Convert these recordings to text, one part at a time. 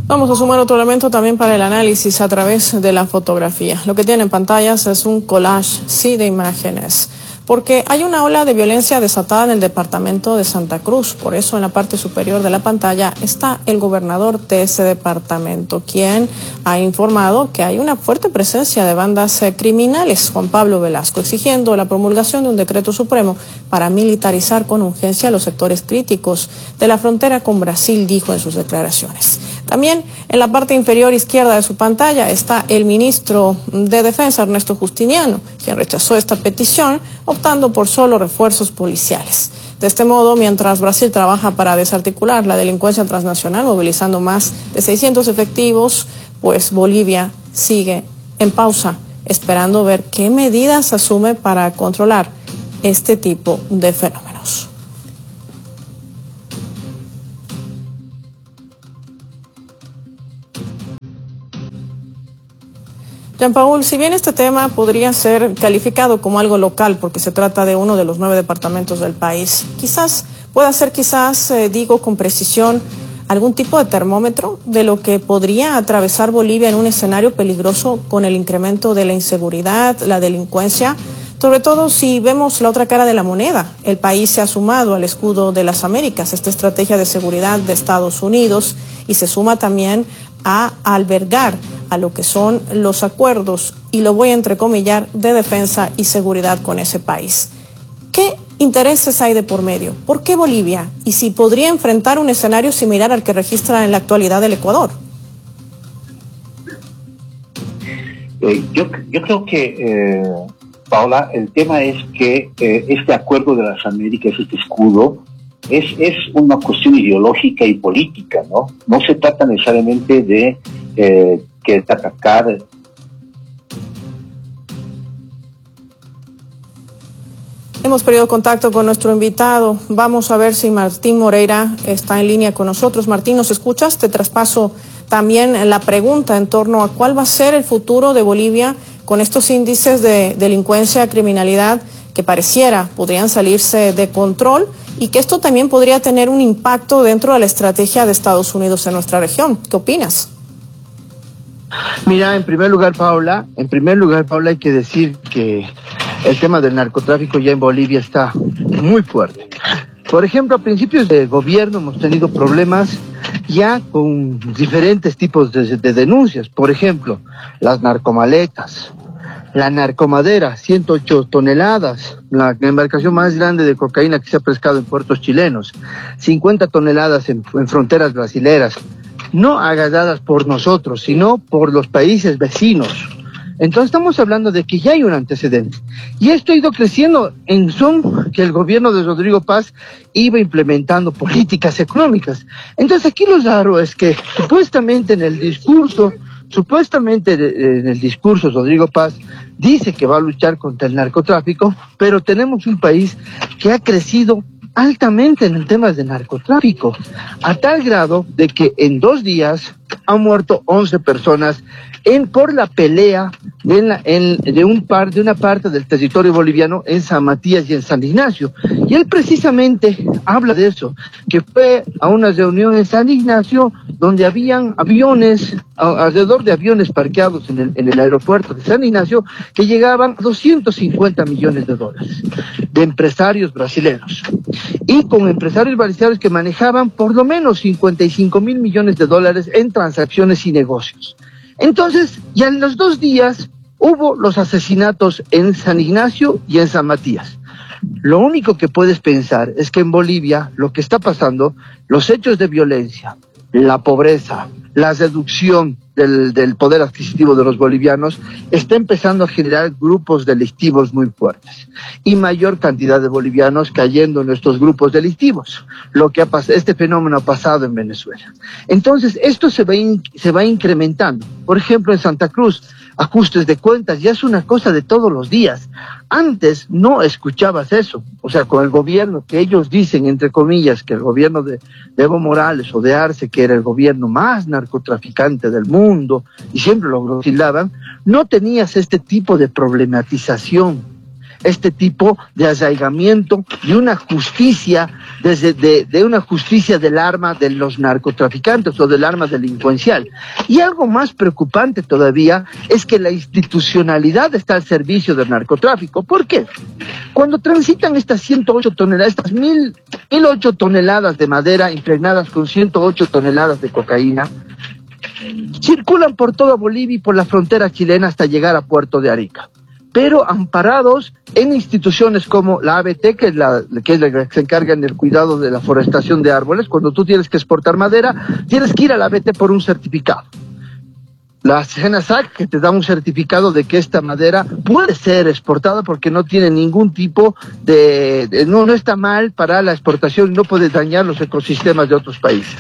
Vamos a sumar otro elemento también para el análisis a través de la fotografía. Lo que tienen en pantallas es un collage, sí, de imágenes, porque hay una ola de violencia desatada en el departamento de Santa Cruz. Por eso en la parte superior de la pantalla está el gobernador de ese departamento, quien ha informado que hay una fuerte presencia de bandas criminales, Juan Pablo Velasco, exigiendo la promulgación de un decreto supremo para militarizar con urgencia los sectores críticos de la frontera con Brasil, dijo en sus declaraciones. También en la parte inferior izquierda de su pantalla está el ministro de Defensa, Ernesto Justiniano, quien rechazó esta petición, optando por solo refuerzos policiales. De este modo, mientras Brasil trabaja para desarticular la delincuencia transnacional, movilizando más de 600 efectivos, pues Bolivia sigue en pausa, esperando ver qué medidas asume para controlar este tipo de fenómenos. Jean-Paul, si bien este tema podría ser calificado como algo local porque se trata de uno de los 9 departamentos del país, pueda ser digo con precisión, algún tipo de termómetro de lo que podría atravesar Bolivia en un escenario peligroso con el incremento de la inseguridad, la delincuencia, sobre todo si vemos la otra cara de la moneda. El país se ha sumado al escudo de las Américas, esta estrategia de seguridad de Estados Unidos, y se suma también a albergar a lo que son los acuerdos, y lo voy a entrecomillar, de defensa y seguridad con ese país. ¿Qué intereses hay de por medio? ¿Por qué Bolivia? Y si podría enfrentar un escenario similar al que registra en la actualidad el Ecuador. Yo creo que, Paula, el tema es que este acuerdo de las Américas, este escudo, es una cuestión ideológica y política, ¿no? No se trata necesariamente de atacar. Hemos perdido contacto con nuestro invitado. Vamos a ver si Martín Moreira está en línea con nosotros. Martín, ¿nos escuchas? Te traspaso también la pregunta en torno a cuál va a ser el futuro de Bolivia con estos índices de delincuencia, criminalidad que podrían salirse de control, y que esto también podría tener un impacto dentro de la estrategia de Estados Unidos en nuestra región. ¿Qué opinas? Mira, en primer lugar, Paula, hay que decir que el tema del narcotráfico ya en Bolivia está muy fuerte. Por ejemplo, a principios de gobierno hemos tenido problemas ya con diferentes tipos de denuncias. Por ejemplo, las narcomaletas, la narcomadera, 108 toneladas, la embarcación más grande de cocaína que se ha pescado en puertos chilenos, 50 toneladas en fronteras brasileras, no agarradas por nosotros, sino por los países vecinos. Entonces estamos hablando de que ya hay un antecedente. Y esto ha ido creciendo en son que el gobierno de Rodrigo Paz iba implementando políticas económicas. Entonces aquí lo raro es que supuestamente en el discurso Rodrigo Paz dice que va a luchar contra el narcotráfico, pero tenemos un país que ha crecido altamente en temas de narcotráfico, a tal grado de que en 2 días han muerto 11 personas por la pelea de una parte del territorio boliviano en San Matías y en San Ignacio. Y él precisamente habla de eso, que fue a una reunión en San Ignacio donde habían alrededor de aviones parqueados en el aeropuerto de San Ignacio, que llegaban a $250 millones de empresarios brasileños. Y con empresarios brasileños que manejaban por lo menos $55 mil millones en transacciones y negocios. Entonces, ya en los 2 días hubo los asesinatos en San Ignacio y en San Matías. Lo único que puedes pensar es que en Bolivia lo que está pasando, los hechos de violencia, la pobreza, la reducción del poder adquisitivo de los bolivianos, está empezando a generar grupos delictivos muy fuertes y mayor cantidad de bolivianos cayendo en estos grupos delictivos. Este fenómeno ha pasado en Venezuela. Entonces, esto se va incrementando. Por ejemplo, en Santa Cruz, ajustes de cuentas ya es una cosa de todos los días. Antes no escuchabas eso, o sea, con el gobierno que ellos dicen, entre comillas, que el gobierno de Evo Morales o de Arce, que era el gobierno más narcotraficante del mundo, y siempre lo tildaban, no tenías este tipo de problematización. este tipo de arraigamiento de una justicia, de una justicia del arma de los narcotraficantes o del arma delincuencial. Y algo más preocupante todavía es que la institucionalidad está al servicio del narcotráfico. ¿Por qué? Cuando transitan estas 108 toneladas, estas 1008 toneladas de madera impregnadas con 108 toneladas de cocaína, circulan por toda Bolivia y por la frontera chilena hasta llegar a Puerto de Arica, pero amparados en instituciones como la ABT, que es la que se encarga en el cuidado de la forestación de árboles. Cuando tú tienes que exportar madera, tienes que ir a la ABT por un certificado. La SENASAC, que te da un certificado de que esta madera puede ser exportada porque no tiene ningún tipo no está mal para la exportación y no puede dañar los ecosistemas de otros países.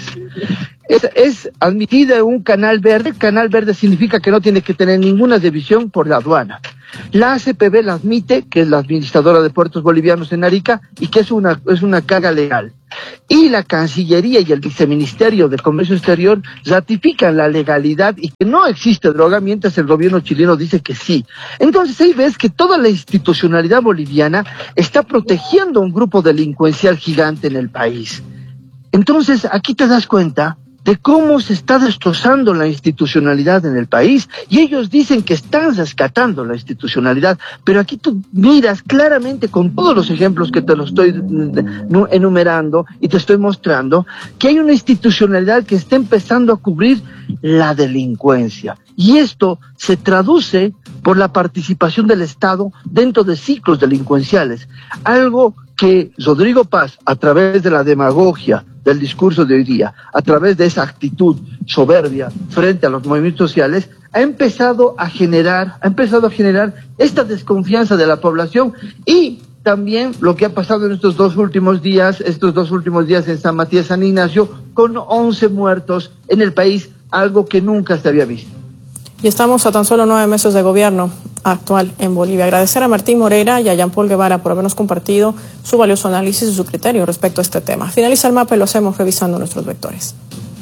Es admitida un canal verde. Canal verde significa que no tiene que tener ninguna división por la aduana. La ACPB la admite, que es la administradora de puertos bolivianos en Arica, y que es una carga legal. Y la Cancillería y el Viceministerio de Comercio Exterior ratifican la legalidad y que no existe droga, mientras el gobierno chileno dice que sí. Entonces ahí ves que toda la institucionalidad boliviana está protegiendo a un grupo delincuencial gigante en el país. Entonces aquí te das cuenta de cómo se está destrozando la institucionalidad en el país, y ellos dicen que están rescatando la institucionalidad, pero aquí tú miras claramente con todos los ejemplos que te los estoy enumerando y te estoy mostrando, que hay una institucionalidad que está empezando a cubrir la delincuencia, y esto se traduce por la participación del Estado dentro de ciclos delincuenciales, algo que Rodrigo Paz, a través de la demagogia del discurso de hoy día, a través de esa actitud soberbia frente a los movimientos sociales, ha empezado a generar esta desconfianza de la población. Y también lo que ha pasado en estos dos últimos días en San Matías, San Ignacio, con 11 muertos en el país, algo que nunca se había visto. Y estamos a tan solo 9 meses de gobierno actual en Bolivia. Agradecer a Martín Moreira y a Jean-Paul Guevara por habernos compartido su valioso análisis y su criterio respecto a este tema. Finaliza el mapa y lo hacemos revisando nuestros vectores.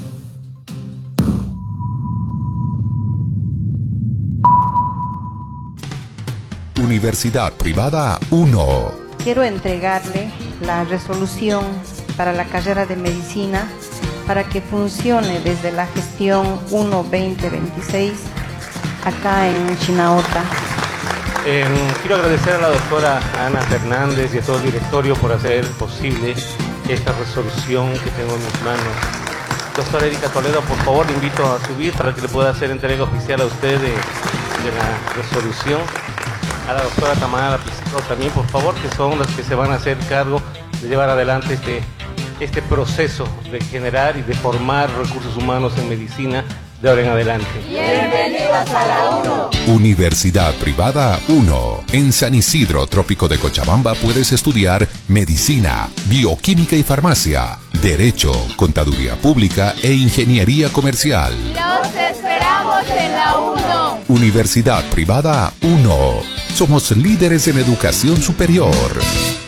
Universidad Privada 1. Quiero entregarle la resolución para la carrera de medicina para que funcione desde la gestión 1-2026 acá en Chinaota. Quiero agradecer a la doctora Ana Fernández y a todo el directorio por hacer posible esta resolución que tengo en mis manos. Doctora Erika Toledo, por favor, le invito a subir para que le pueda hacer entrega oficial a usted de la resolución. A la doctora Tamara Pizarro también, por favor, que son las que se van a hacer cargo de llevar adelante este proceso de generar y de formar recursos humanos en medicina de ahora en adelante. Bienvenidos a la 1. Universidad Privada 1. En San Isidro, Trópico de Cochabamba, puedes estudiar medicina, bioquímica y farmacia, derecho, contaduría pública e ingeniería comercial. Los esperamos en la 1. Universidad Privada 1. Somos líderes en educación superior.